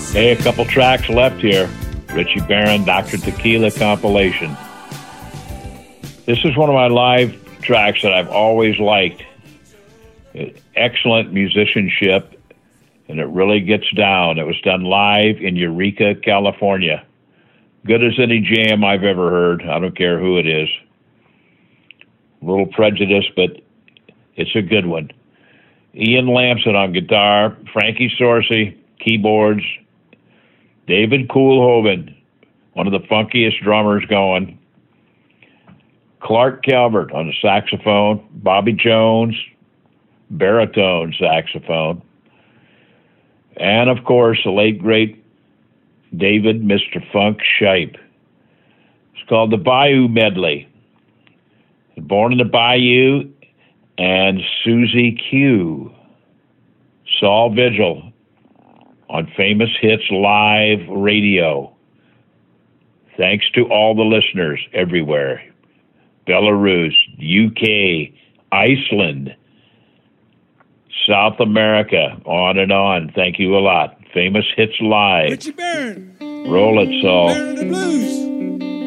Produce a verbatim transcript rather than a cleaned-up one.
Hey, a couple tracks left here. Richie Barron, Doctor Tequila compilation. This is one of my live tracks that I've always liked. Excellent musicianship, and it really gets down. It was done live in Eureka, California. Good as any jam I've ever heard. I don't care who it is. A little prejudice, but it's a good one. Ian Lamson on guitar, Frankie Sorsey, keyboards, David Koolhoven, one of the funkiest drummers going, Clark Calvert on the saxophone, Bobby Jones, baritone saxophone, and of course the late great David Mister Funk Shipe. It's called the Bayou Medley. Born in the Bayou and Susie Q. Saul Vigil on Famous Hits Live Radio. Thanks to all the listeners everywhere. Belarus, U K, Iceland, South America, on and on. Thank you a lot. Famous Hits Live. Richie Barron. Roll it, Saul. Barron the Blues.